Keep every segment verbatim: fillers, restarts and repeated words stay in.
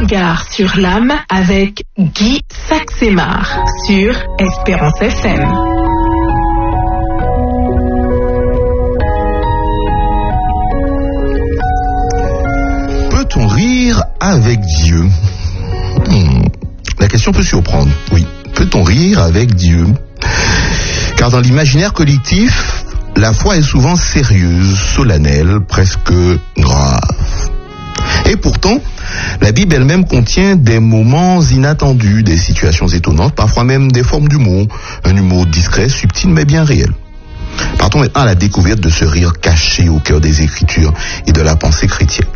regard sur l'âme avec Guy Saxemar sur Espérance F M. Peut-on rire avec Dieu ? hmm. La question peut surprendre, oui. Peut-on rire avec Dieu ? Car dans l'imaginaire collectif, la foi est souvent sérieuse, solennelle, presque grave. Et pourtant, la Bible elle-même contient des moments inattendus, des situations étonnantes, parfois même des formes d'humour, un humour discret, subtil mais bien réel. Partons maintenant à la découverte de ce rire caché au cœur des Écritures et de la pensée chrétienne.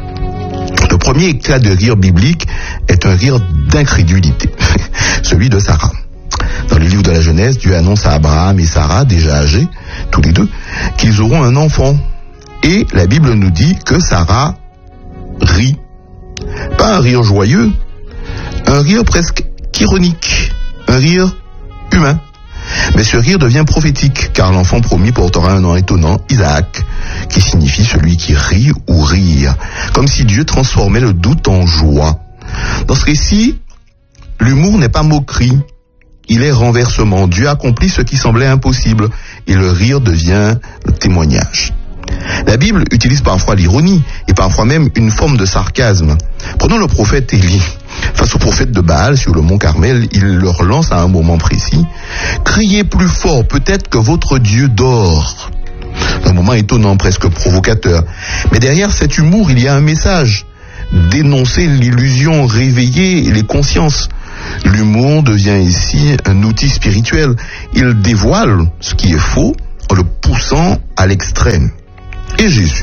Le premier éclat de rire biblique est un rire d'incrédulité, celui de Sarah. Dans le livre de la Genèse, Dieu annonce à Abraham et Sarah, déjà âgés, tous les deux, qu'ils auront un enfant. Et la Bible nous dit que Sarah rit. Pas un rire joyeux, un rire presque ironique, un rire humain. Mais ce rire devient prophétique, car l'enfant promis portera un nom étonnant, Isaac, qui signifie celui qui rit ou rire, comme si Dieu transformait le doute en joie. Dans ce récit, l'humour n'est pas moquerie, il est renversement. Dieu accomplit ce qui semblait impossible, et le rire devient le témoignage. La Bible utilise parfois l'ironie, et parfois même une forme de sarcasme. Prenons le prophète Élie. Face aux prophètes de Baal sur le mont Carmel, il leur lance à un moment précis « Criez plus fort, peut-être que votre Dieu dort ». Un moment étonnant, presque provocateur. Mais derrière cet humour, il y a un message. Dénoncer l'illusion, réveiller les consciences. L'humour devient ici un outil spirituel. Il dévoile ce qui est faux en le poussant à l'extrême. Et Jésus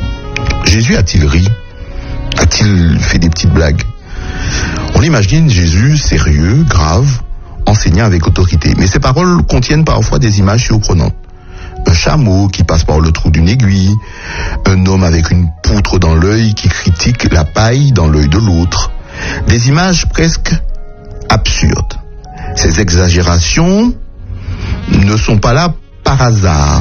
Jésus a-t-il ri ? A-t-il fait des petites blagues ? On imagine Jésus sérieux, grave, enseignant avec autorité. Mais ses paroles contiennent parfois des images surprenantes. Un chameau qui passe par le trou d'une aiguille, un homme avec une poutre dans l'œil qui critique la paille dans l'œil de l'autre. Des images presque absurdes. Ces exagérations ne sont pas là par hasard.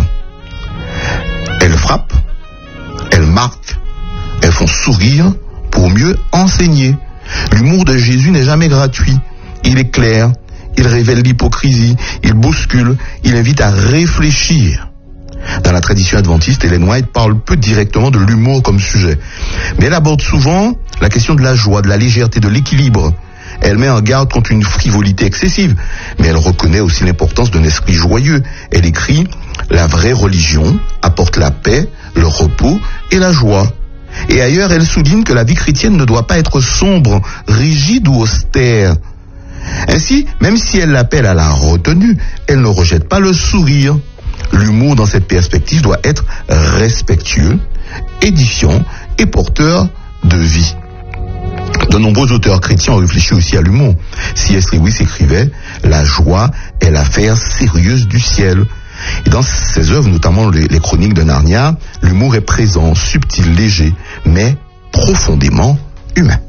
Elles frappent, elles marquent, elles font sourire pour mieux enseigner. L'humour de Jésus n'est jamais gratuit. Il est clair, il révèle l'hypocrisie, il bouscule, il invite à réfléchir. Dans la tradition adventiste, Ellen White parle peu directement de l'humour comme sujet, mais elle aborde souvent la question de la joie, de la légèreté, de l'équilibre. Elle met en garde contre une frivolité excessive, mais elle reconnaît aussi l'importance d'un esprit joyeux. Elle écrit « La vraie religion apporte la paix, le repos et la joie ». Et ailleurs, elle souligne que la vie chrétienne ne doit pas être sombre, rigide ou austère. Ainsi, même si elle l'appelle à la retenue, elle ne rejette pas le sourire. L'humour dans cette perspective doit être respectueux, édifiant et porteur de vie. De nombreux auteurs chrétiens ont réfléchi aussi à l'humour. C S Lewis écrivait « La joie est l'affaire sérieuse du ciel ». Et dans ses œuvres, notamment les, les chroniques de Narnia, l'humour est présent, subtil, léger, mais profondément humain.